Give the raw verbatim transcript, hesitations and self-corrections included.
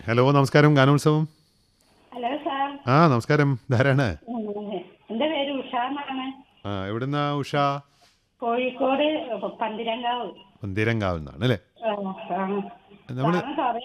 Hello നമസ്കാരം ഗാനോത്സവം. Hello sir. ആ നമസ്കാരം, ധാരാണ്. ഉം, എൻ്റെ പേര് ഉഷ എന്നാണ്. ആ എവിടുന്നാ ഉഷ? കോഴിക്കോട് പന്തിരങ്കാവ്. പന്തീരങ്കാവുന്നാണ് അല്ലേ? ആ, ആ. നമ്മൾ സാറിന്